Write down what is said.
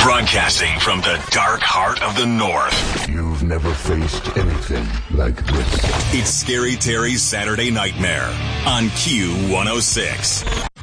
Broadcasting from the dark heart of the North. You've never faced anything like this. It's Scary Terry's Saturday Nightmare on Q106.